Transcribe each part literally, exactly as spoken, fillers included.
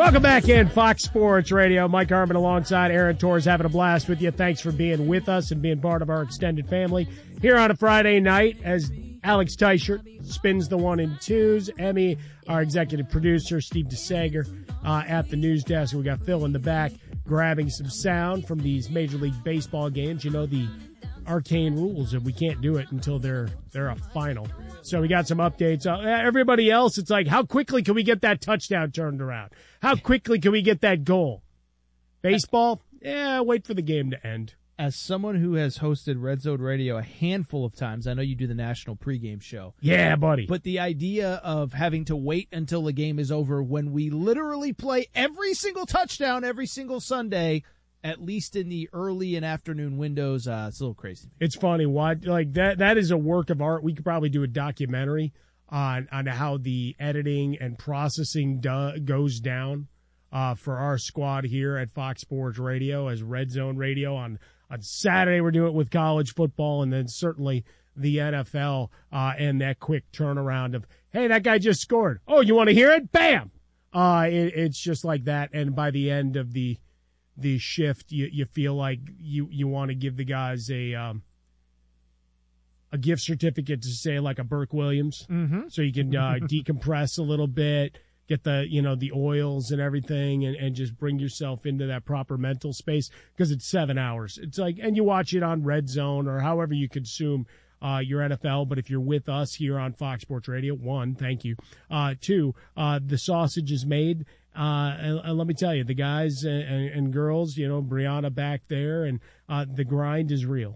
Welcome back in Fox Sports Radio. Mike Harmon alongside Aaron Torres, having a blast with you. Thanks for being with us and being part of our extended family here on a Friday night as Alex Teichert spins the one and twos. Emmy, our executive producer, Steve DeSager uh, at the news desk. We got Phil in the back grabbing some sound from these Major League Baseball games. You know, the arcane rules that we can't do it until they're they're a final. So we got some updates. Uh, everybody else, it's like, how quickly can we get that touchdown turned around? How quickly can we get that goal? Baseball, yeah, wait for the game to end. As someone who has hosted Red Zone Radio a handful of times, I know you do the national pregame show. Yeah, buddy. But the idea of having to wait until the game is over when we literally play every single touchdown every single Sunday, at least in the early and afternoon windows, uh, it's a little crazy. It's funny. Why, like that? That is a work of art. We could probably do a documentary on on how the editing and processing do, goes down uh, for our squad here at Fox Sports Radio as Red Zone Radio. On on Saturday, we're doing it with college football, and then certainly the N F L uh, and that quick turnaround of, hey, that guy just scored. Oh, you want to hear it? Bam! Uh, it, it's just like that. And by the end of the the shift, you, you feel like you, you want to give the guys a um, a gift certificate to say like a Burke Williams, mm-hmm. so you can uh, decompress a little bit, get the you know the oils and everything, and, and just bring yourself into that proper mental space because it's seven hours. It's like, and you watch it on Red Zone or however you consume uh, your N F L. But if you're with us here on Fox Sports Radio, one, thank you. Uh, two, uh, the sausage is made. Uh, and, and let me tell you, the guys and, and, and girls, you know, Brianna back there, and uh, the grind is real.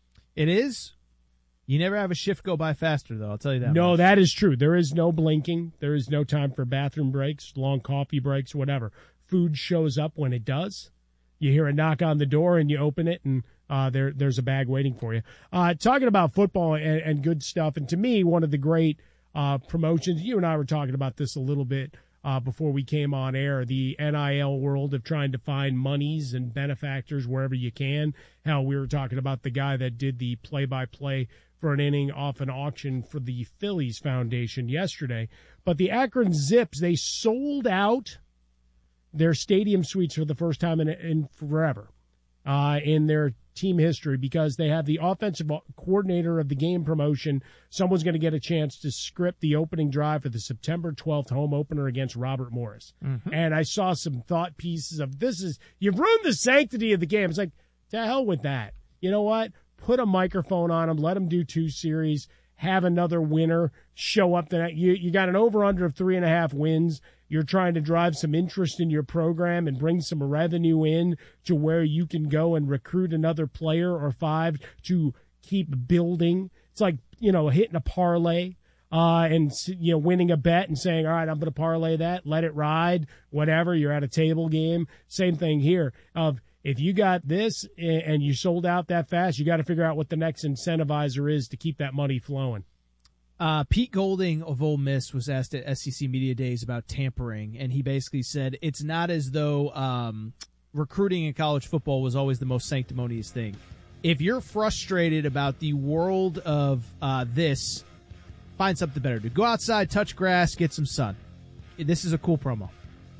It is. You never have a shift go by faster, though. I'll tell you that. No, much. that is true. There is no blinking. There is no time for bathroom breaks, long coffee breaks, whatever. Food shows up when it does. You hear a knock on the door, and you open it, and uh, there there's a bag waiting for you. Uh, talking about football and, and good stuff, and to me, one of the great uh, promotions, you and I were talking about this a little bit Uh, before we came on air, the N I L world of trying to find monies and benefactors wherever you can. How we were talking about the guy that did the play-by-play for an inning off an auction for the Phillies Foundation yesterday. But the Akron Zips, they sold out their stadium suites for the first time in, in forever uh, in their team history because they have the offensive coordinator of the game promotion. Someone's going to get a chance to script the opening drive for the September twelfth home opener against Robert Morris. Mm-hmm. And I saw some thought pieces of this is, you've ruined the sanctity of the game. It's like, to hell with that. You know what? Put a microphone on them, let them do two series, have another winner show up. The you you got an over-under of three and a half wins. You're trying to drive some interest in your program and bring some revenue in to where you can go and recruit another player or five to keep building. It's like, you know, hitting a parlay uh, and, you know, winning a bet and saying, all right, I'm going to parlay that, let it ride, whatever. You're at a table game. Same thing here of, if you got this and you sold out that fast, you got to figure out what the next incentivizer is to keep that money flowing. Uh, Pete Golding of Ole Miss was asked at S E C Media Days about tampering, and he basically said it's not as though um, recruiting in college football was always the most sanctimonious thing. If you're frustrated about the world of uh, this, find something better to do. Go outside, touch grass, get some sun. This is a cool promo.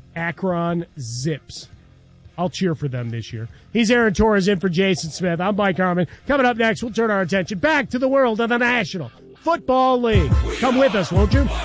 Akron Zips. I'll cheer for them this year. He's Aaron Torres in for Jason Smith. I'm Mike Harmon. Coming up next, we'll turn our attention back to the world of the National Football League. Come with us, won't you?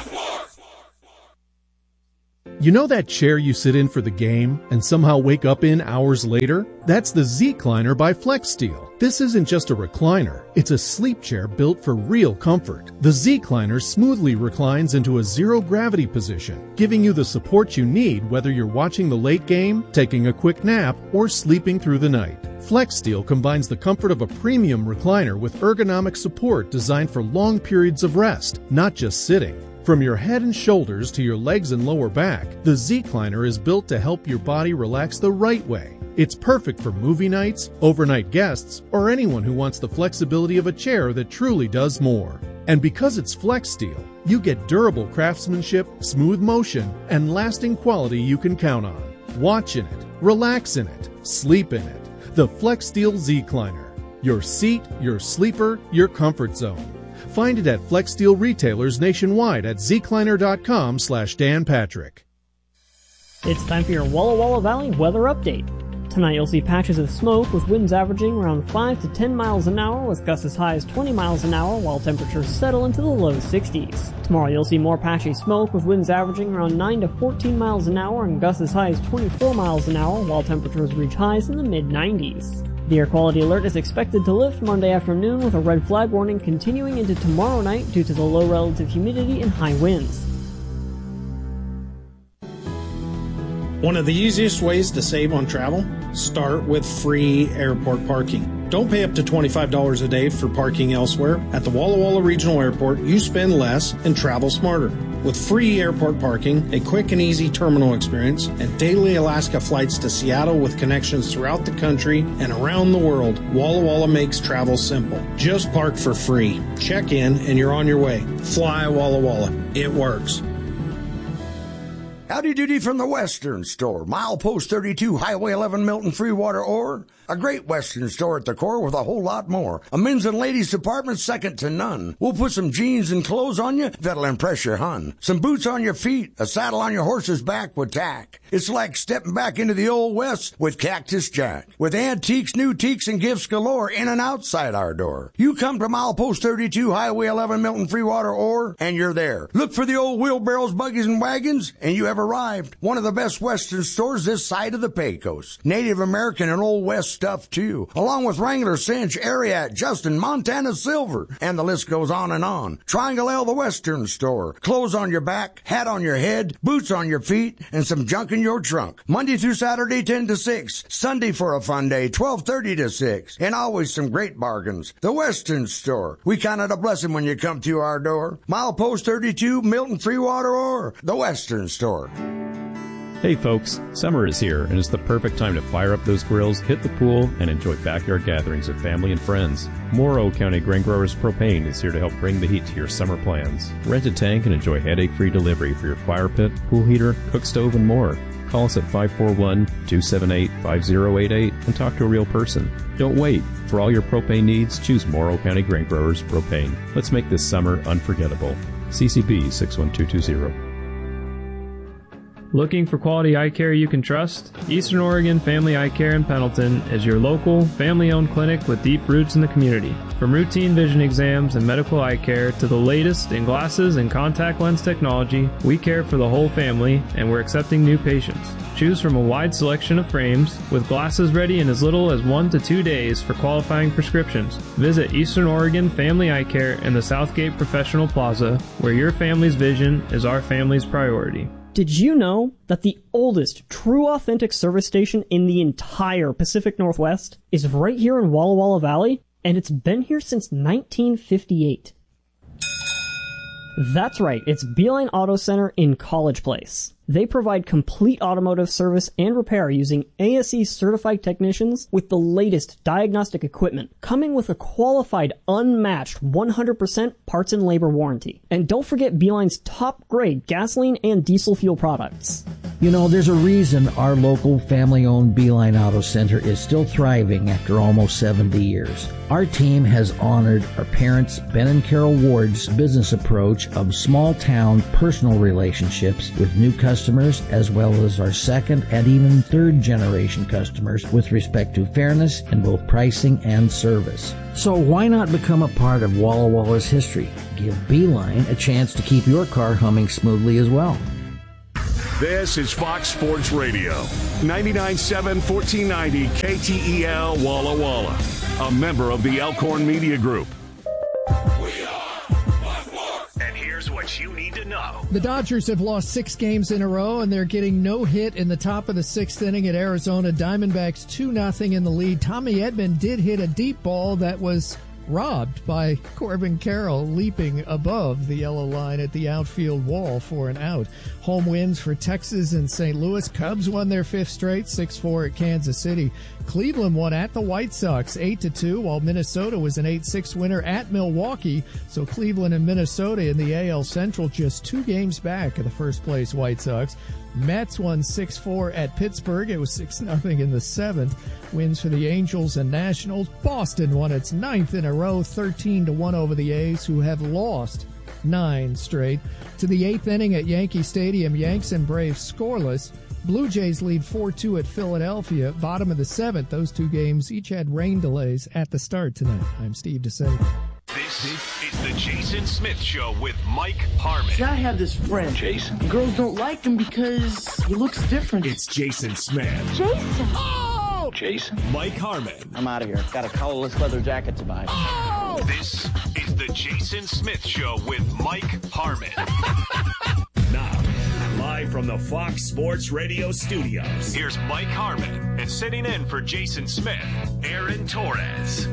You know that chair you sit in for the game and somehow wake up in hours later? That's the Z-Cliner by FlexSteel. This isn't just a recliner. It's a sleep chair built for real comfort. The Z-Cliner smoothly reclines into a zero-gravity position, giving you the support you need whether you're watching the late game, taking a quick nap, or sleeping through the night. FlexSteel combines the comfort of a premium recliner with ergonomic support designed for long periods of rest, not just sitting. From your head and shoulders to your legs and lower back, the Z-Cliner is built to help your body relax the right way. It's perfect for movie nights, overnight guests, or anyone who wants the flexibility of a chair that truly does more. And because it's FlexSteel, you get durable craftsmanship, smooth motion, and lasting quality you can count on. Watch in it, relax in it, sleep in it. The FlexSteel Z-Cliner. Your seat, your sleeper, your comfort zone. Find it at FlexSteel retailers nationwide at zcliner.com slash Dan Patrick. It's time for your Walla Walla Valley weather update. Tonight you'll see patches of smoke with winds averaging around five to ten miles an hour with gusts as high as twenty miles an hour while temperatures settle into the low sixties. Tomorrow you'll see more patchy smoke with winds averaging around nine to fourteen miles an hour and gusts as high as twenty-four miles an hour while temperatures reach highs in the mid nineties. The air quality alert is expected to lift Monday afternoon with a red flag warning continuing into tomorrow night due to the low relative humidity and high winds. One of the easiest ways to save on travel? Start with free airport parking. Don't pay up to twenty-five dollars a day for parking elsewhere. At the Walla Walla Regional Airport, you spend less and travel smarter. With free airport parking, a quick and easy terminal experience, and daily Alaska flights to Seattle with connections throughout the country and around the world, Walla Walla makes travel simple. Just park for free. Check in and you're on your way. Fly Walla Walla. It works. Howdy doody from the Western Store, Milepost thirty-two, Highway eleven, Milton, Freewater, Ore. A great Western store at the core with a whole lot more. A men's and ladies department second to none. We'll put some jeans and clothes on you that'll impress your hun. Some boots on your feet, a saddle on your horse's back with tack. It's like stepping back into the old West with Cactus Jack. With antiques, new teaks, and gifts galore in and outside our door. You come to Milepost thirty-two, Highway eleven, Milton, Freewater, Ore, and you're there. Look for the old wheelbarrows, buggies, and wagons, and you have arrived. One of the best Western stores this side of the Pecos. Native American and Old West stuff, too. Along with Wrangler, Cinch, Ariat, Justin, Montana Silver. And the list goes on and on. Triangle L, the Western Store. Clothes on your back, hat on your head, boots on your feet, and some junk in your trunk. Monday through Saturday, ten to six. Sunday for a fun day, twelve thirty to six. And always some great bargains. The Western Store. We count it a blessing when you come to our door. Milepost thirty-two, Milton, Freewater, or the Western Store. Hey folks, summer is here and it's the perfect time to fire up those grills, hit the pool, and enjoy backyard gatherings with family and friends. Morrow County Grain Growers Propane is here to help bring the heat to your summer plans. Rent a tank and enjoy headache-free delivery for your fire pit, pool heater, cook stove, and more. Call us at five four one, two seven eight, five zero eight eight and talk to a real person. Don't wait. For all your propane needs, choose Morrow County Grain Growers Propane. Let's make this summer unforgettable. C C B six one two two zero. Looking for quality eye care you can trust? Eastern Oregon Family Eye Care in Pendleton is your local, family-owned clinic with deep roots in the community. From routine vision exams and medical eye care to the latest in glasses and contact lens technology, we care for the whole family and we're accepting new patients. Choose from a wide selection of frames with glasses ready in as little as one to two days for qualifying prescriptions. Visit Eastern Oregon Family Eye Care in the Southgate Professional Plaza, where your family's vision is our family's priority. Did you know that the oldest true authentic service station in the entire Pacific Northwest is right here in Walla Walla Valley? And it's been here since nineteen fifty-eight. That's right, it's Beeline Auto Center in College Place. They provide complete automotive service and repair using A S E certified technicians with the latest diagnostic equipment, coming with a qualified, unmatched one hundred percent parts and labor warranty. And don't forget Beeline's top grade gasoline and diesel fuel products. You know, there's a reason our local family-owned Beeline Auto Center is still thriving after almost seventy years. Our team has honored our parents, Ben and Carol Ward's business approach of small-town personal relationships with new customers, as well as our second and even third-generation customers with respect to fairness in both pricing and service. So why not become a part of Walla Walla's history? Give Beeline a chance to keep your car humming smoothly as well. This is Fox Sports Radio, ninety-nine point seven, fourteen ninety K T E L Walla Walla, a member of the Elkhorn Media Group. We are Fox Sports. And here's what you need to know. The Dodgers have lost six games in a row, and they're getting no hit in the top of the sixth inning at Arizona. Diamondbacks two nothing in the lead. Tommy Edman did hit a deep ball that was robbed by Corbin Carroll leaping above the yellow line at the outfield wall for an out. Home wins for Texas and Saint Louis. Cubs won their fifth straight, six four at Kansas City. Cleveland won at the White Sox eight to two, while Minnesota was an eight six winner at Milwaukee. So Cleveland and Minnesota in the A L Central just two games back of the first place White Sox. Mets won six four at Pittsburgh. It was six nothing in the seventh. Wins for the Angels and Nationals. Boston won its ninth in a row, thirteen to one over the A's, who have lost nine straight. To the eighth inning at Yankee Stadium, Yanks and Braves scoreless. Blue Jays lead four two at Philadelphia, bottom of the seventh. Those two games each had rain delays at the start tonight. I'm Steve DeSalle. This is the Jason Smith Show with Mike Harmon. See, I have this friend, Jason. Girls don't like him because he looks different. It's Jason Smith. Jason! Oh! Jason. Mike Harmon. I'm out of here. Got a collarless leather jacket to buy. Oh! This is the Jason Smith Show with Mike Harmon. Now, live from the Fox Sports Radio studios, here's Mike Harmon, and sitting in for Jason Smith, Aaron Torres.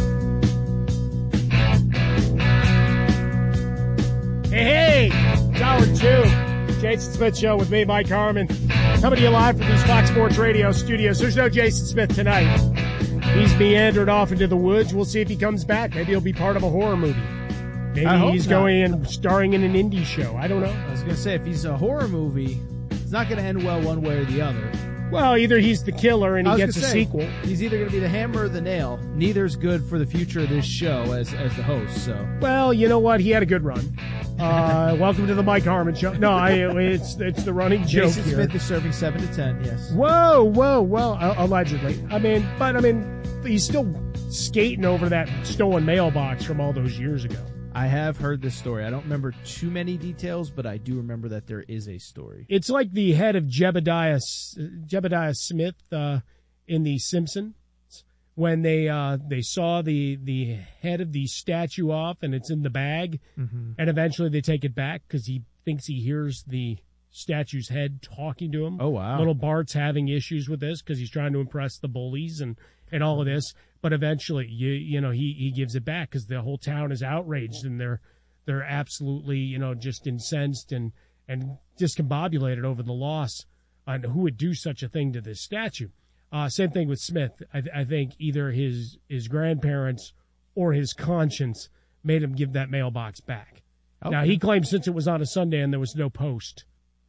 Hey, hey, it's hour two. Jason Smith Show with me, Mike Harmon. Coming to you live from these Fox Sports Radio studios. There's no Jason Smith tonight. He's meandered off into the woods. We'll see if he comes back. Maybe he'll be part of a horror movie. Maybe he's not. going and starring in an indie show. I don't know. I was going to say, if he's a horror movie, it's not going to end well one way or the other. Well, either he's the killer and he gets a say, sequel. He's either going to be the hammer or the nail. Neither's good for the future of this show as as the host. So, well, you know what? He had a good run. Uh, welcome to the Mike Harmon Show. No, I, it's it's the running joke Jason here. Smith is serving seven to ten. Yes. Whoa, whoa, whoa! Uh, allegedly. I mean, but I mean, he's still skating over that stolen mailbox from all those years ago. I have heard this story. I don't remember too many details, but I do remember that there is a story. It's like the head of Jebediah, Jebediah Smith uh, in The Simpsons when they uh, they saw the, the head of the statue off and it's in the bag, mm-hmm. and eventually they take it back because he thinks he hears the statue's head talking to him. Oh, wow. Little Bart's having issues with this because he's trying to impress the bullies and, and all of this. But eventually, you you know, he, he gives it back because the whole town is outraged and they're they're absolutely, you know, just incensed and, and discombobulated over the loss on who would do such a thing to this statue. Uh, same thing with Smith. I, I think either his his grandparents or his conscience made him give that mailbox back. Okay. Now, he claims since it was on a Sunday and there was no post,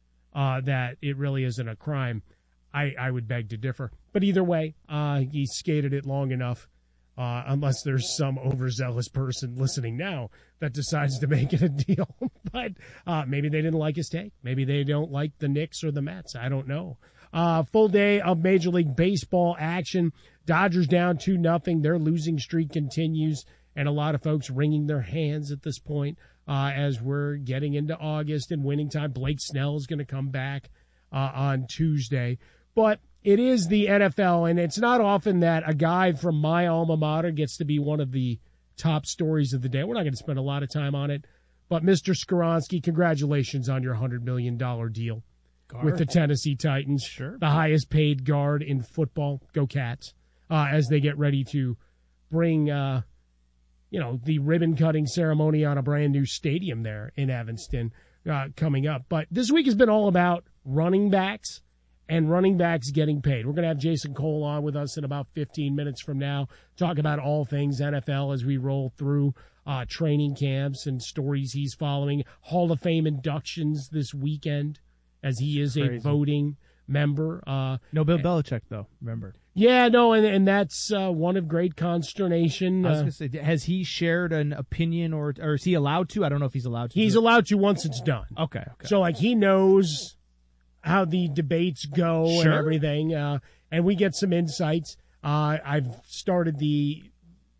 uh, that it really isn't a crime. I, I would beg to differ. But either way, uh, he skated it long enough, uh, unless there's some overzealous person listening now that decides to make it a deal. But uh, maybe they didn't like his take. Maybe they don't like the Knicks or the Mets. I don't know. Uh, full day of Major League Baseball action. Dodgers down two nothing. Their losing streak continues, and a lot of folks wringing their hands at this point uh, as we're getting into August and winning time. Blake Snell is going to come back uh, on Tuesday. But it is the N F L, and it's not often that a guy from my alma mater gets to be one of the top stories of the day. We're not going to spend a lot of time on it. But Mister Skoronski, congratulations on your one hundred million dollars deal guard with the Tennessee Titans. Sure. The highest paid guard in football. Go Cats. Uh, as they get ready to bring, uh, you know, the ribbon-cutting ceremony on a brand-new stadium there in Evanston uh, coming up. But this week has been all about running backs and running backs getting paid. We're going to have Jason Cole on with us in about fifteen minutes from now, talk about all things N F L as we roll through uh, training camps and stories he's following. Hall of Fame inductions this weekend as he is Crazy. a voting member. Uh, no Bill Belichick, though, remember. Yeah, no, and, and that's uh, one of great consternation. I was Uh, going to say, has he shared an opinion or or is he allowed to? I don't know if he's allowed to. he's do it. allowed to once it's done. Okay, okay. So, like, he knows how the debates go and Sure. everything, uh, and we get some insights. Uh, I've started the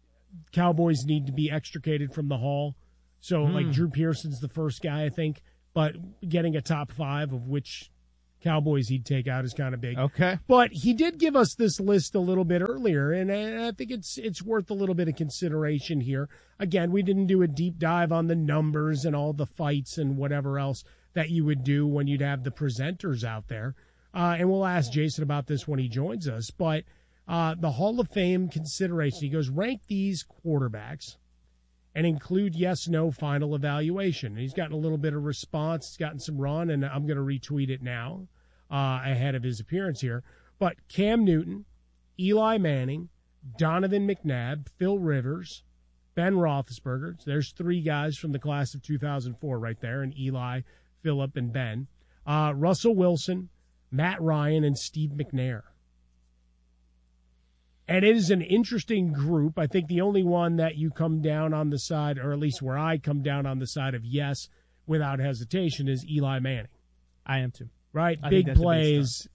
Cowboys need to be extricated from the Hall. So, Hmm. like, Drew Pearson's the first guy, I think, but getting a top five of which Cowboys he'd take out is kind of big. Okay. But he did give us this list a little bit earlier, and I I think it's it's worth a little bit of consideration here. Again, we didn't do a deep dive on the numbers and all the fights and whatever else that you would do when you'd have the presenters out there. Uh, and we'll ask Jason about this when he joins us. But uh, the Hall of Fame consideration, he goes, rank these quarterbacks and include yes-no final evaluation. And he's gotten a little bit of response. He's gotten some run, and I'm going to retweet it now uh, ahead of his appearance here. But Cam Newton, Eli Manning, Donovan McNabb, Phil Rivers, Ben Roethlisberger. So there's three guys from the class of two thousand four right there, and Eli, Philip, and Ben. Uh, Russell Wilson, Matt Ryan, and Steve McNair. And it is an interesting group. I think the only one that you come down on the side, or at least where I come down on the side of yes without hesitation, is Eli Manning. I am too. Right? I Big think that's a big plays,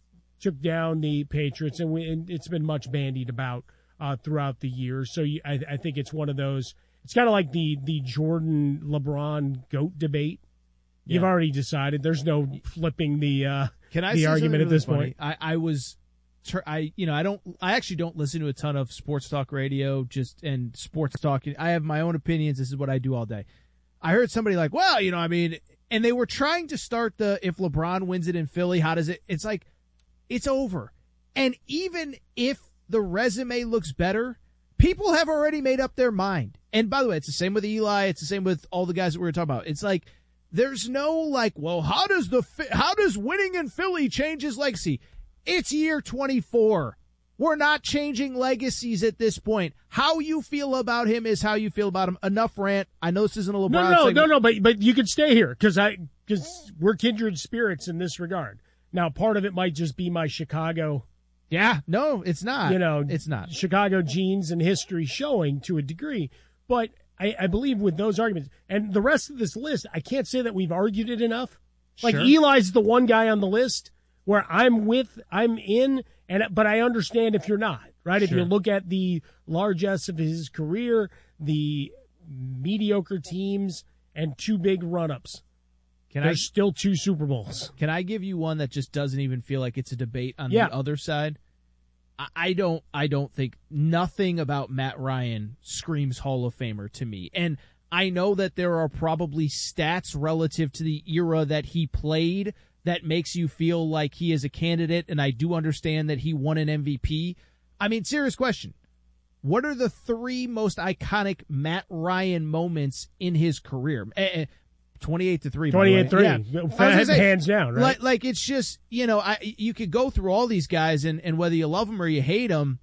took down the Patriots, and, we, and it's been much bandied about uh, throughout the years. So you, I, I think it's one of those. It's kind of like the the Jordan LeBron GOAT debate. You've Yeah. already decided. There's no flipping the uh, Can I the say argument something at this really funny? point. I, I was, tr- I you know I don't I actually don't listen to a ton of sports talk radio just and sports talk. I have my own opinions. This is what I do all day. I heard somebody like, well, you know, I mean, and they were trying to start the if LeBron wins it in Philly, how does it? It's like it's over. And even if the resume looks better, people have already made up their mind. And by the way, it's the same with Eli. It's the same with all the guys that we were talking about. It's like there's no like, well, how does the how does winning in Philly change his legacy? It's year twenty-four. We're not changing legacies at this point. How you feel about him is how you feel about him. Enough rant. I know this isn't a LeBron. No, no, segment. no, no. But but you could stay here because I because we're kindred spirits in this regard. Now, part of it might just be my Chicago. Yeah, no, it's not. You know, it's not. Chicago genes and history showing to a degree. But I, I believe with those arguments and the rest of this list, I can't say that we've argued it enough. Like Sure. Eli's the one guy on the list where I'm with, I'm in, and but I understand if you're not, right? If you Sure. look at the largesse of his career, the mediocre teams, and two big run-ups. Can There's I still two Super Bowls. Can I give you one that just doesn't even feel like it's a debate on Yeah. the other side? I, I don't. I don't think nothing about Matt Ryan screams Hall of Famer to me. And I know that there are probably stats relative to the era that he played that makes you feel like he is a candidate. And I do understand that he won an M V P. I mean, serious question. What are the three most iconic Matt Ryan moments in his career? Eh, eh, twenty-eight to three. twenty-eight three. Yeah. I was gonna say, Hands down, right? Like, like it's just, you know, I you could go through all these guys, and, and whether you love them or you hate them,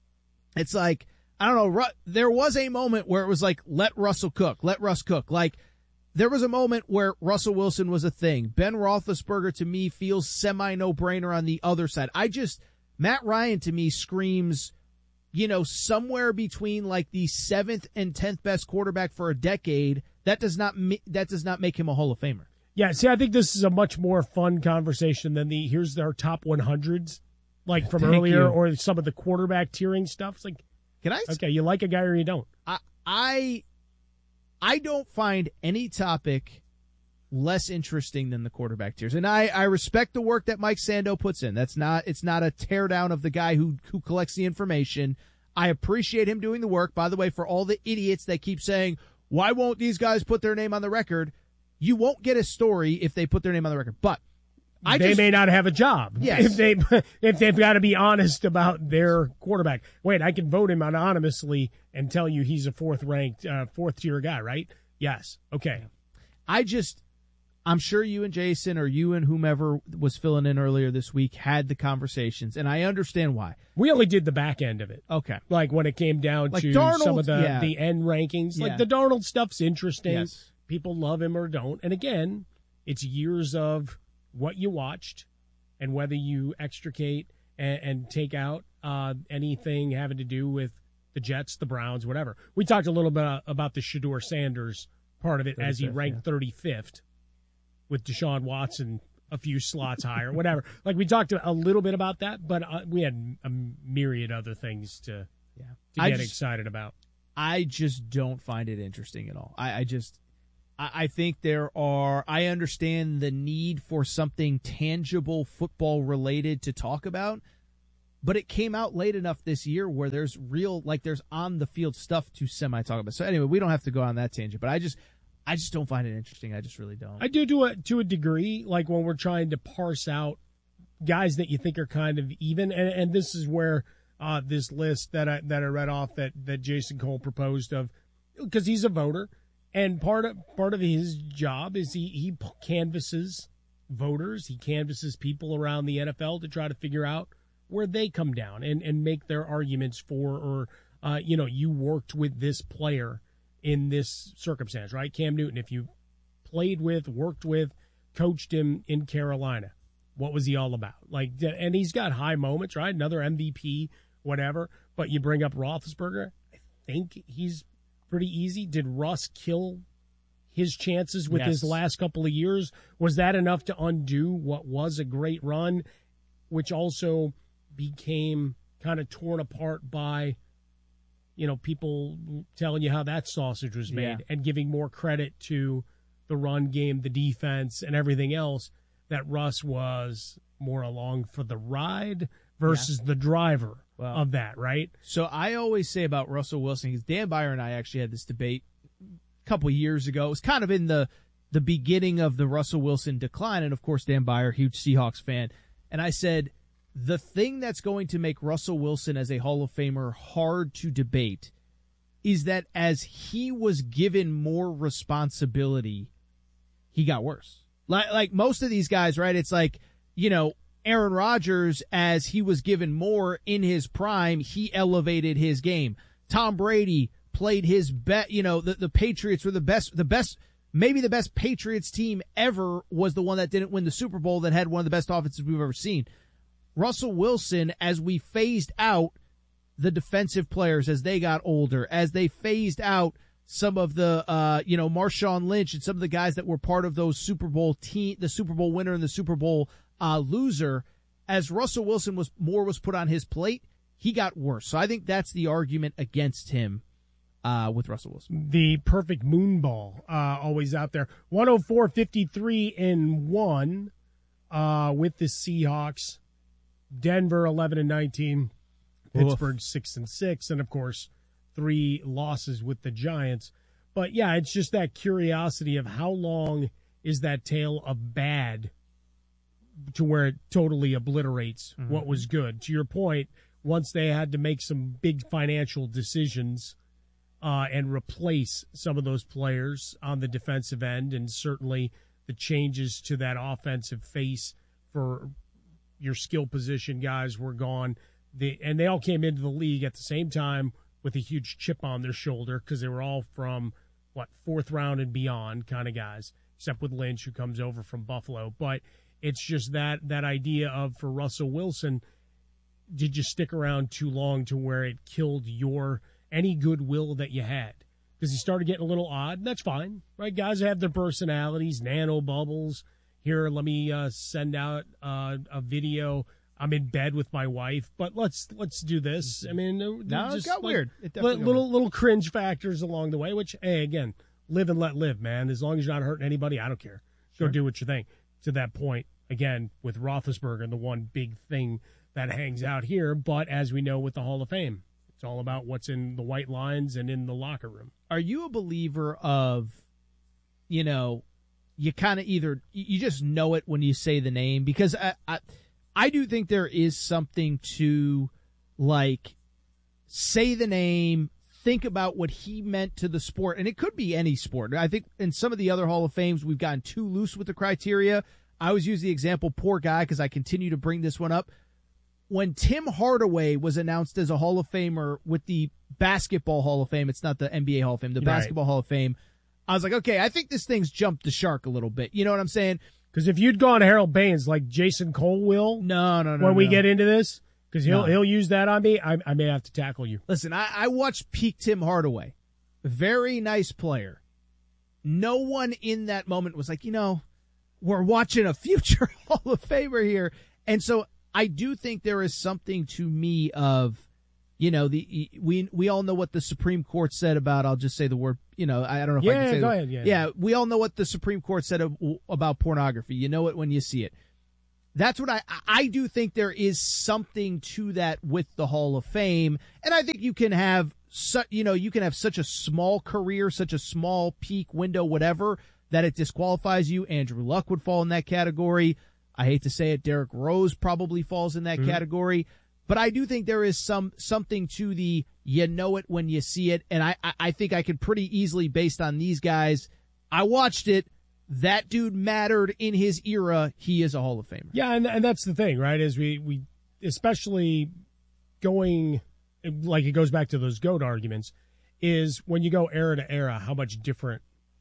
it's like, I don't know, Ru- there was a moment where it was like, let Russell cook, let Russ cook. Like, there was a moment where Russell Wilson was a thing. Ben Roethlisberger, to me, feels semi-no-brainer on the other side. I just, Matt Ryan, to me, screams, you know, somewhere between like the seventh and tenth best quarterback for a decade. That does not ma- that does not make him a Hall of Famer. Yeah, see, I think this is a much more fun conversation than the here's their top one hundreds, like from Thank earlier, you. or some of the quarterback tiering stuff. It's like, Can I? okay, you like a guy or you don't. I I I don't find any topic less interesting than the quarterback tiers, and I, I respect the work that Mike Sando puts in. That's not it's not a teardown of the guy who who collects the information. I appreciate him doing the work. By the way, for all the idiots that keep saying, why won't these guys put their name on the record? You won't get a story if they put their name on the record. But I they just, may not have a job. Yes. If they if they've got to be honest about their quarterback. Wait, I can vote him anonymously and tell you he's a fourth ranked, uh, fourth tier guy, right? Yes. Okay. I just, I'm sure you and Jason or you and whomever was filling in earlier this week had the conversations, and I understand why. We only did the back end of it. Okay. Like when it came down Like to Darnold, some of the, yeah. the end rankings. Yeah. Like the Darnold stuff's interesting. Yes. People love him or don't. And again, it's years of what you watched and whether you extricate and, and take out uh, anything having to do with the Jets, the Browns, whatever. We talked a little bit about the Shedeur Sanders part of it as he ranked yeah. thirty-fifth with Deshaun Watson a few slots higher, whatever. Like we talked a little bit about that, but uh, we had a myriad other things to, yeah. to I get just, excited about. I just don't find it interesting at all. I, I just, I, I think there are, I understand the need for something tangible football related to talk about, but it came out late enough this year where there's real, like there's on the field stuff to semi talk about. So anyway, we don't have to go on that tangent, but I just, I just don't find it interesting. I just really don't. I do to a to a degree, like when we're trying to parse out guys that you think are kind of even, and, and this is where uh, this list that I that I read off that, that Jason Cole proposed of, because he's a voter, and part of part of his job is he he canvasses voters, he canvasses people around the N F L to try to figure out where they come down and, and make their arguments for, or uh, you know, you worked with this player in this circumstance, right? Cam Newton, if you played with, worked with, coached him in Carolina, what was he all about? Like, and he's got high moments, right? Another M V P, whatever. But you bring up Roethlisberger, I think he's pretty easy. Did Russ kill his chances with Yes. his last couple of years? Was that enough to undo what was a great run? which also became kind of torn apart by, you know, people telling you how that sausage was made Yeah. and giving more credit to the run game, the defense, and everything else, that Russ was more along for the ride versus yeah. the driver well, of that, right? So I always say about Russell Wilson, because Dan Byer and I actually had this debate a couple years ago. It was kind of in the the beginning of the Russell Wilson decline, and of course Dan Byer, huge Seahawks fan, and I said the thing that's going to make Russell Wilson as a Hall of Famer hard to debate is that as he was given more responsibility, he got worse. Like, like most of these guys, right? It's like, you know, Aaron Rodgers, as he was given more in his prime, he elevated his game. Tom Brady played his best, you know, the, the Patriots were the best, the best, maybe the best Patriots team ever was the one that didn't win the Super Bowl that had one of the best offenses we've ever seen. Russell Wilson, as we phased out the defensive players as they got older, as they phased out some of the, uh, you know, Marshawn Lynch and some of the guys that were part of those Super Bowl team, the Super Bowl winner and the Super Bowl uh, loser, as Russell Wilson was more was put on his plate, he got worse. So I think that's the argument against him uh, with Russell Wilson. The perfect moonball, uh, always out there. one oh four fifty-three and one uh, with the Seahawks. Denver eleven and nineteen, Pittsburgh Oof. six and six, and of course three losses with the Giants. But yeah, it's just that curiosity of how long is that tale of bad to where it totally obliterates mm-hmm. what was good. To your point, once they had to make some big financial decisions uh, and replace some of those players on the defensive end, and certainly the changes to that offensive face for your skill position guys were gone. They, and they all came into the league at the same time with a huge chip on their shoulder because they were all from, what, fourth round and beyond kind of guys, except with Lynch, who comes over from Buffalo. But it's just that that idea of, for Russell Wilson, did you stick around too long to where it killed your any goodwill that you had? Because he started getting a little odd, and that's fine, right? Guys have their personalities, nano bubbles. Here, let me uh, send out uh, a video. I'm in bed with my wife, but let's let's do this. I mean, no, just it got like, weird. It li- little weird. little cringe factors along the way. Which, hey, again, live and let live, man. As long as you're not hurting anybody, I don't care. Sure. Go do what you think. To that point, again, with Roethlisberger, the one big thing that hangs out here. But as we know with the Hall of Fame, it's all about what's in the white lines and in the locker room. Are you a believer of, you know, you kind of either you just know it when you say the name? Because I, I I do think there is something to, like, say the name, think about what he meant to the sport, and it could be any sport. I think in some of the other Hall of Fames we've gotten too loose with the criteria. I always use the example, poor guy, because I continue to bring this one up. When Tim Hardaway was announced as a Hall of Famer with the Basketball Hall of Fame, it's not the N B A Hall of Fame, the Right. Basketball Hall of Fame, I was like, okay, I think this thing's jumped the shark a little bit. You know what I'm saying? Because if you'd gone Harold Baines like Jason Cole will, no, no, no, when we no. get into this, because he'll No. he'll use that on me, I, I may have to tackle you. Listen, I, I watched peak Tim Hardaway. Very nice player. No one in that moment was like, you know, we're watching a future Hall of Famer here. And so I do think there is something to me of, you know, the we we all know what the Supreme Court said about, I'll just say the word, you know, I don't know if Yeah, I can say go the, ahead, yeah. yeah, we all know what the Supreme Court said of, about pornography. You know it when you see it. That's what I I do think there is something to that with the Hall of Fame, and I think you can have su- you know you can have such a small career, such a small peak window, whatever, that it disqualifies you. Andrew Luck would fall in that category. I hate to say it, Derrick Rose probably falls in that Mm-hmm. category, but I do think there is some something to the you know it when you see it, and I I, I think I could pretty easily, based on these guys, I watched it. That dude mattered in his era. He is a Hall of Famer. Yeah, and and that's the thing, right? Is we we especially going like it goes back to those GOAT arguments, is when you go era to era, how much different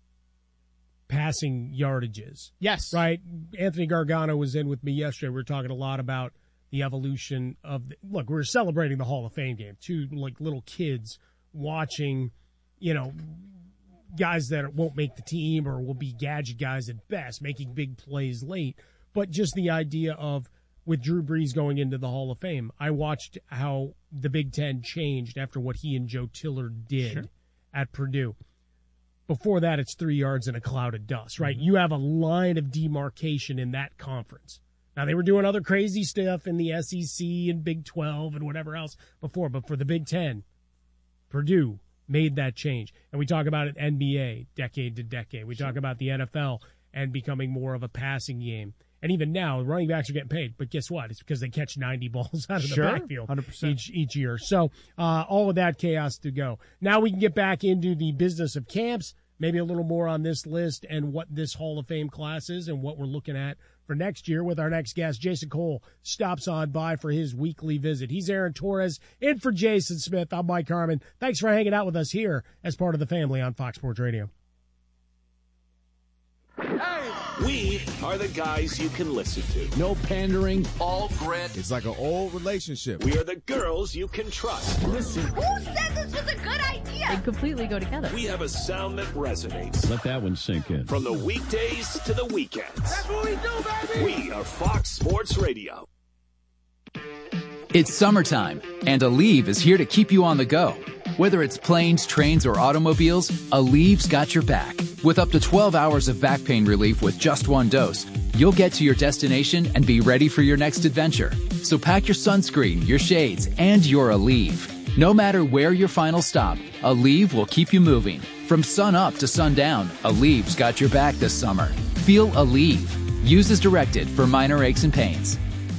passing yardage is. Yes, right. Anthony Gargano was in with me yesterday. We were talking a lot about the evolution of the, look. We were celebrating the Hall of Fame game. Two like little kids watching, you know, guys that won't make the team or will be gadget guys at best, making big plays late. But just the idea of with Drew Brees going into the Hall of Fame. I watched how the Big Ten changed after what he and Joe Tiller did sure. at Purdue. Before that, it's three yards in a cloud of dust, right? Mm-hmm. You have a line of demarcation in that conference. Now, they were doing other crazy stuff in the S E C and Big twelve and whatever else before, but for the Big Ten, Purdue made that change. And we talk about it N B A, decade to decade. We sure. talk about the N F L and becoming more of a passing game. And even now, running backs are getting paid. But guess what? It's because they catch ninety balls out of sure, the backfield one hundred percent. each each year. So uh, all of that chaos to go. Now we can get back into the business of camps, maybe a little more on this list and what this Hall of Fame class is and what we're looking at for next year with our next guest. Jason Cole stops on by for his weekly visit. He's Aaron Torres, in for Jason Smith. I'm Mike Harmon. Thanks for hanging out with us here as part of the family on Fox Sports Radio. We are the guys you can listen to. No pandering. All grit. It's like an old relationship. We are the girls you can trust. Listen. Who said this was a good idea? They completely go together. We have a sound that resonates. Let that one sink in. From the weekdays to the weekends. That's what we do, baby. We are Fox Sports Radio. It's summertime, and Aleve is here to keep you on the go. Whether it's planes, trains, or automobiles, Aleve's got your back. With up to twelve hours of back pain relief with just one dose, you'll get to your destination and be ready for your next adventure. So pack your sunscreen, your shades, and your Aleve. No matter where your final stop, Aleve will keep you moving. From sun up to sundown, Aleve's got your back this summer. Feel Aleve. Use as directed for minor aches and pains.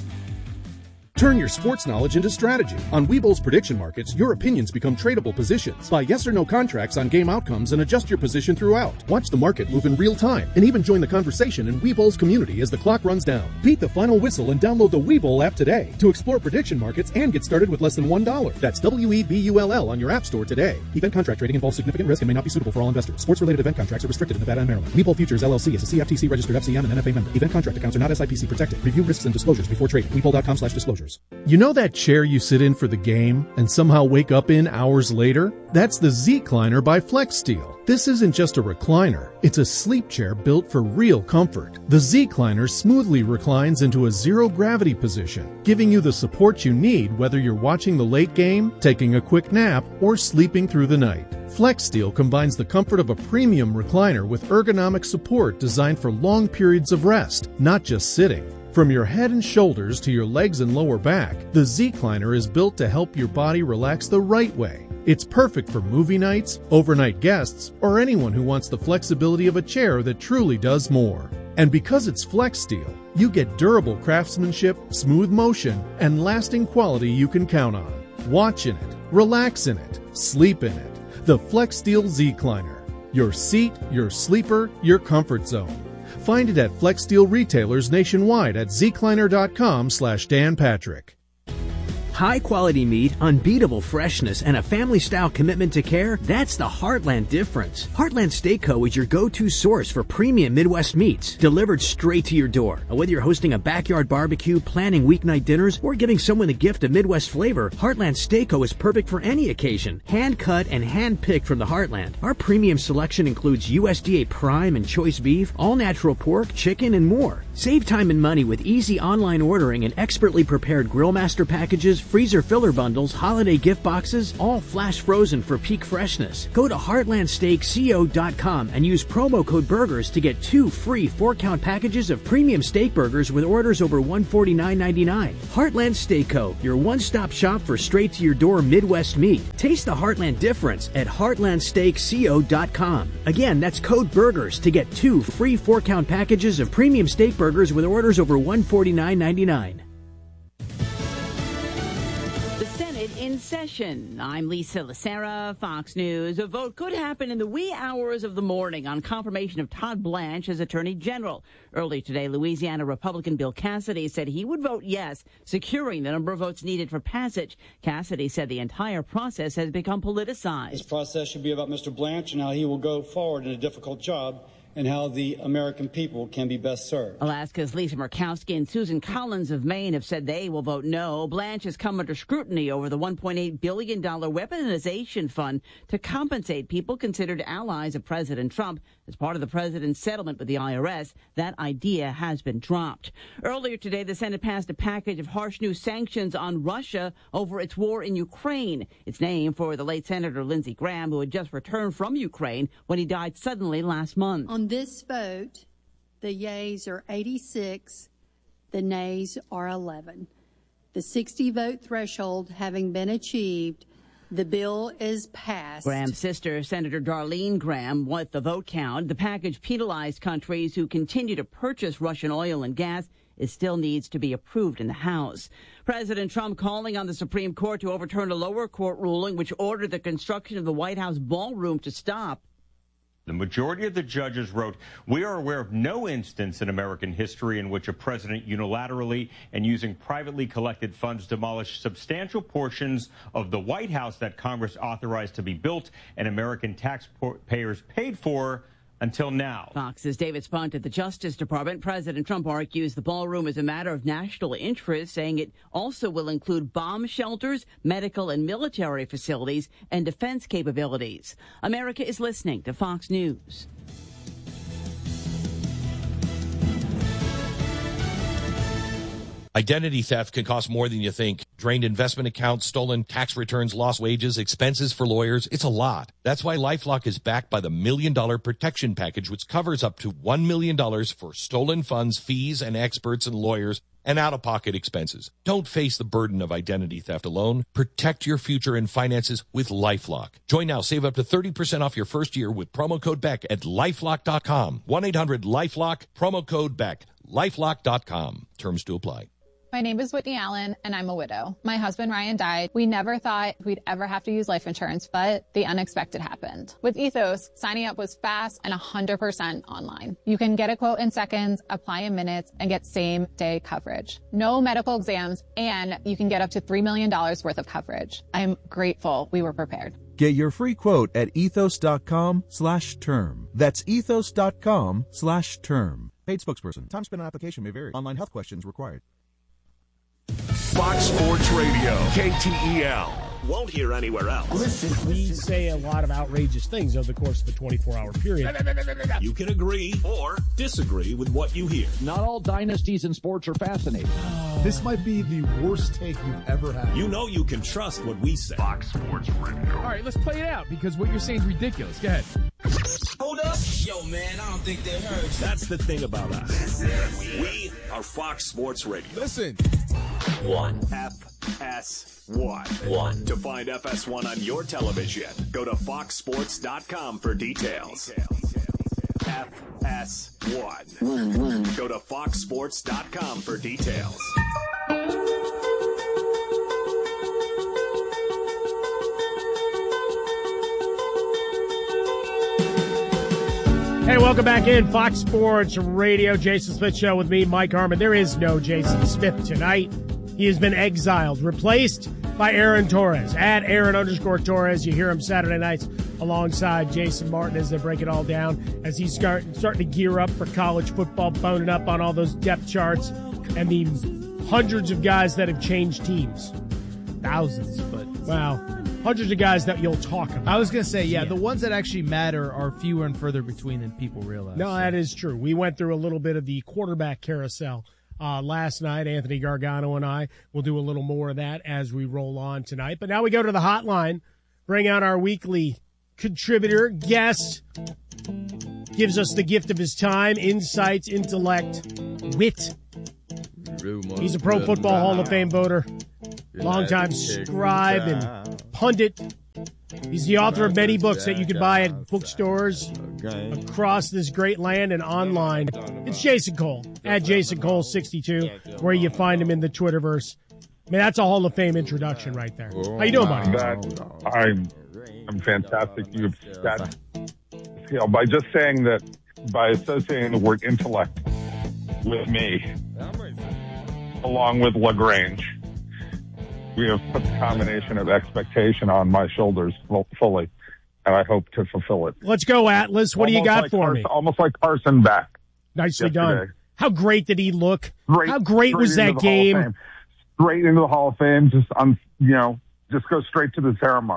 Turn your sports knowledge into strategy. On Webull's prediction markets, your opinions become tradable positions. Buy yes or no contracts on game outcomes and adjust your position throughout. Watch the market move in real time and even join the conversation in Webull's community as the clock runs down. Beat the final whistle and download the Webull app today to explore prediction markets and get started with less than one dollar. That's W E B U L L on your app store today. Event contract trading involves significant risk and may not be suitable for all investors. Sports-related event contracts are restricted in Nevada and Maryland. Webull Futures L L C is a C F T C registered F C M and N F A member. Event contract accounts are not S I P C protected. Review risks and disclosures before trading. Webull.com slash disclosures. You know that chair you sit in for the game and somehow wake up in hours later? That's the Z-Cliner by FlexSteel. This isn't just a recliner, it's a sleep chair built for real comfort. The Z-Cliner smoothly reclines into a zero-gravity position, giving you the support you need whether you're watching the late game, taking a quick nap, or sleeping through the night. FlexSteel combines the comfort of a premium recliner with ergonomic support designed for long periods of rest, not just sitting. From your head and shoulders to your legs and lower back, the Z-Cliner is built to help your body relax the right way. It's perfect for movie nights, overnight guests, or anyone who wants the flexibility of a chair that truly does more. And because it's FlexSteel, you get durable craftsmanship, smooth motion, and lasting quality you can count on. Watch in it, relax in it, sleep in it. The FlexSteel Z-Cliner. Your seat, your sleeper, your comfort zone. Find it at FlexSteel retailers nationwide at zcliner.com slash Dan Patrick. High-quality meat, unbeatable freshness, and a family-style commitment to care, that's the Heartland difference. Heartland Steak Co. is your go-to source for premium Midwest meats, delivered straight to your door. Whether you're hosting a backyard barbecue, planning weeknight dinners, or giving someone a gift of Midwest flavor, Heartland Steak Co. is perfect for any occasion. Hand-cut and hand-picked from the Heartland. Our premium selection includes U S D A Prime and Choice Beef, all-natural pork, chicken, and more. Save time and money with easy online ordering and expertly prepared Grillmaster packages, freezer filler bundles, holiday gift boxes, all flash frozen for peak freshness. Go to heartland steak co dot com and use promo code BURGERS to get two free four-count packages of premium steak burgers with orders over one hundred forty-nine ninety-nine. Heartland Steak Co., your one-stop shop for straight-to-your-door Midwest meat. Taste the Heartland difference at heartland steak co dot com. Again, that's code BURGERS to get two free four-count packages of premium steak burgers with orders over one hundred forty-nine ninety-nine. In session. I'm Lisa Lacera, Fox News. A vote could happen in the wee hours of the morning on confirmation of Todd Blanche as Attorney General. Early today, Louisiana Republican Bill Cassidy said he would vote yes, securing the number of votes needed for passage. Cassidy said the entire process has become politicized. This process should be about Mister Blanche and how he will go forward in a difficult job and how the American people can be best served. Alaska's Lisa Murkowski and Susan Collins of Maine have said they will vote no. Blanche has come under scrutiny over the one point eight billion dollars weaponization fund to compensate people considered allies of President Trump As part of the president's settlement with the I R S, that idea has been dropped. Earlier today, the Senate passed a package of harsh new sanctions on Russia over its war in Ukraine. It's named for the late Senator Lindsey Graham, who had just returned from Ukraine when he died suddenly last month. On this vote, the yeas are eighty-six, the nays are eleven. The sixty-vote threshold having been achieved, the bill is passed. Graham's sister, Senator Darlene Graham, won the vote count. The package penalized countries who continue to purchase Russian oil and gas. It still needs to be approved in the House. President Trump calling on the Supreme Court to overturn a lower court ruling which ordered the construction of the White House ballroom to stop. The majority of the judges wrote, "We are aware of no instance in American history in which a president unilaterally and using privately collected funds demolished substantial portions of the White House that Congress authorized to be built and American taxpayers paid for until now." Fox's David Spunt at the Justice Department. President Trump argues the ballroom is a matter of national interest, saying it also will include bomb shelters, medical and military facilities, and defense capabilities. America is listening to Fox News. Identity theft can cost more than you think. Drained investment accounts, stolen tax returns, lost wages, expenses for lawyers. It's a lot. That's why LifeLock is backed by the Million Dollar Protection Package, which covers up to one million dollars for stolen funds, fees, and experts and lawyers, and out-of-pocket expenses. Don't face the burden of identity theft alone. Protect your future and finances with LifeLock. Join now. Save up to thirty percent off your first year with promo code Beck at lifelock dot com. one eight hundred lifelock, promo code Beck. lifelock dot com. Terms to apply. My name is Whitney Allen, and I'm a widow. My husband, Ryan, died. We never thought we'd ever have to use life insurance, but the unexpected happened. With Ethos, signing up was fast and one hundred percent online. You can get a quote in seconds, apply in minutes, and get same-day coverage. No medical exams, and you can get up to three million dollars worth of coverage. I'm grateful we were prepared. Get your free quote at ethos.com slash term. That's ethos.com slash term. Paid spokesperson. Time spent on application may vary. Online health questions required. Fox Sports Radio, K T E L. Won't hear anywhere else. Listen, we say a lot of outrageous things over the course of a twenty-four hour period. You can agree or disagree with what you hear. Not all dynasties in sports are fascinating. This might be the worst take you've ever had. You know you can trust what we say. Fox Sports Radio. All right, let's play it out because what you're saying is ridiculous. Go ahead. Hold up. Yo, man, I don't think they heard you. That's the thing about us. We are Fox Sports Radio. Listen. One. F S one. One. To find F S one on your television, go to fox sports dot com for details. F S one. One, one. Go to fox sports dot com for details. Hey, welcome back in. Fox Sports Radio, Jason Smith Show with me, Mike Harmon. There is no Jason Smith tonight. He has been exiled, replaced by Aaron Torres. At Aaron underscore Torres. You hear him Saturday nights alongside Jason Martin as they break it all down, as he's start, starting to gear up for college football, boning up on all those depth charts and the hundreds of guys that have changed teams. Thousands, but wow. Hundreds of guys that you'll talk about. I was going to say, yeah, yeah, the ones that actually matter are fewer and further between than people realize. No, so. That is true. We went through a little bit of the quarterback carousel uh, last night. Anthony Gargano and I will do a little more of that as we roll on tonight. But now we go to the hotline, bring out our weekly contributor, guest, gives us the gift of his time, insights, intellect, wit. He's a Pro Football Hall of Fame voter, longtime scribe and pundit. He's the author of many books that you can buy at bookstores across this great land and online. It's Jason Cole, at Jason Cole sixty-two, where you find him in the Twitterverse. I mean, that's a Hall of Fame introduction right there. How you doing, buddy? That, I'm, I'm fantastic. You that, you know, by just saying that, by associating the word intellect with me, along with LaGrange, we have put the combination of expectation on my shoulders fully, and I hope to fulfill it. Let's go, Atlas. What almost do you got like for Carson, me? Almost like Carson back. Nicely yesterday. done. How great did he look? Great, How great was that game? Straight into the Hall of Fame. Just, um, you know, just go straight to the ceremony.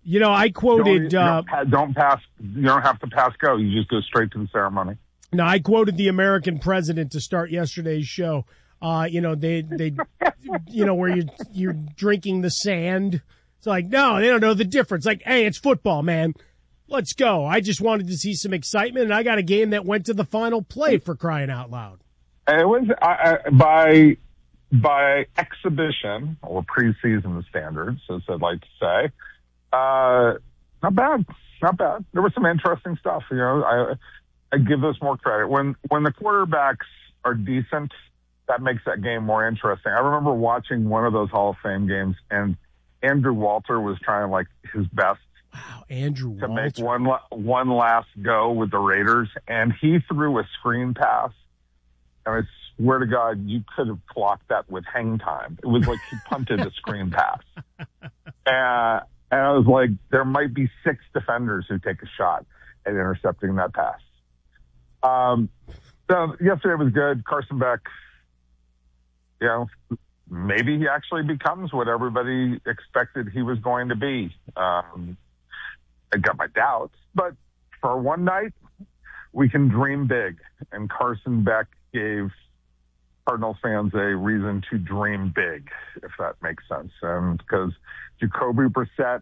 You know, I quoted. Don't, uh, don't, don't pass. You don't have to pass go. You just go straight to the ceremony. No, I quoted the American president to start yesterday's show. Uh, you know, they, they, you know, where you you're drinking the sand. It's like, no, they don't know the difference. Like, hey, it's football, man. Let's go. I just wanted to see some excitement, and I got a game that went to the final play, for crying out loud. And it was I, I, by by exhibition or preseason standards, as I'd like to say. Uh, not bad, not bad. There was some interesting stuff. You know, I I give this more credit when when the quarterbacks are decent. That makes that game more interesting. I remember watching one of those Hall of Fame games, and Andrew Walter was trying like his best. Wow, Andrew to Walter. make one one last go with the Raiders, and he threw a screen pass. And I swear to God, you could have clocked that with hang time. It was like he punted a screen pass. Uh, and I was like, there might be six defenders who take a shot at intercepting that pass. Um, so yesterday was good. Carson Beck, you know, maybe he actually becomes what everybody expected he was going to be. Um, I got my doubts, but for one night, we can dream big. And Carson Beck gave Cardinals fans a reason to dream big, if that makes sense. And because Jacoby Brissett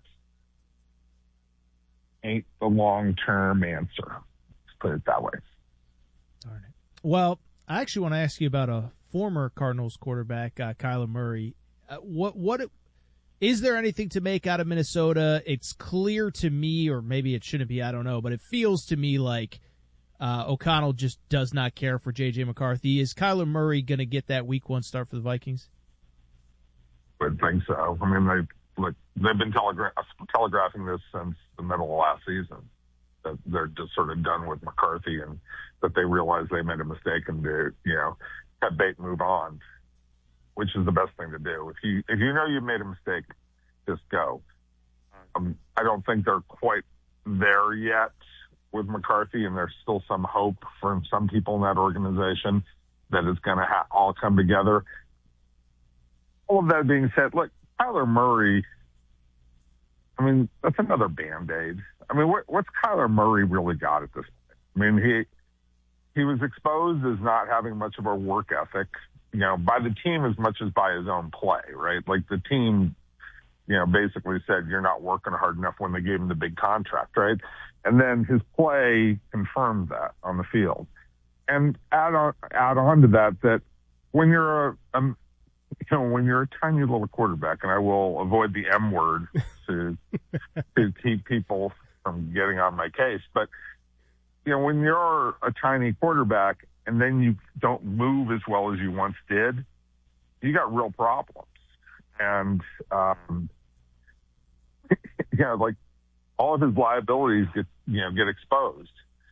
ain't the long-term answer. Let's put it that way. Darn it. Well, I actually want to ask you about a former Cardinals quarterback, uh, Kyler Murray. Uh, what what is there anything to make out of Minnesota? It's clear to me, or maybe it shouldn't be, I don't know, but it feels to me like uh, O'Connell just does not care for J J McCarthy. Is Kyler Murray going to get that week one start for the Vikings? I would think so. I mean, they, look, they've been telegra- telegraphing this since the middle of last season, that they're just sort of done with McCarthy and that they realize they made a mistake and to, you know, cut bait and move on, which is the best thing to do. If you if you know you've made a mistake, just go. Um, I don't think they're quite there yet with McCarthy, and there's still some hope from some people in that organization that it's going to ha- all come together. All of that being said, look, Kyler Murray, I mean, that's another Band-Aid. I mean, what, what's Kyler Murray really got at this point? I mean, he he was exposed as not having much of a work ethic, you know, by the team as much as by his own play, right? Like the team, you know, basically said, you're not working hard enough when they gave him the big contract, right? And then his play confirmed that on the field. And add on, add on to that, that when you're a, a you know, when you're a tiny little quarterback, and I will avoid the M word to to keep people from getting on my case, but you know, when you're a tiny quarterback and then you don't move as well as you once did, you got real problems. And um, you know, like all of his liabilities get you know get exposed.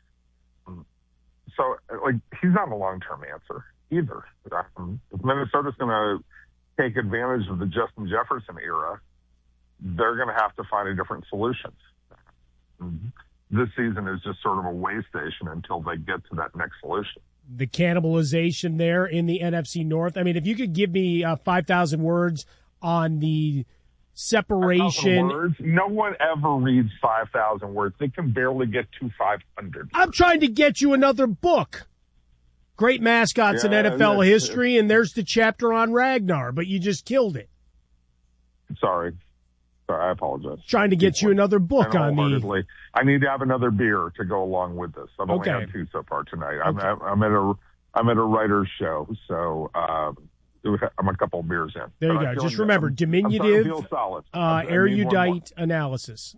So like he's not a long-term answer either. Um, if Minnesota's going to take advantage of the Justin Jefferson era, they're going to have to find a different solution. Mm-hmm. This season is just sort of a way station until they get to that next solution. The cannibalization there in the N F C North. I mean, if you could give me uh, five thousand words on the separation. Words. No one ever reads five thousand words. They can barely get to five hundred. I'm trying to get you another book. Great mascots yeah, in N F L yeah, history, and there's the chapter on Ragnar, but you just killed it. Sorry. Sorry, I apologize. Trying to get you another book on the... I need to have another beer to go along with this. I've only okay. had two so far tonight. I'm, okay. I'm at a I'm at a writer's show, so um, I'm a couple of beers in. There you but go. Just remember, I'm, diminutive, I'm solid. uh, erudite analysis.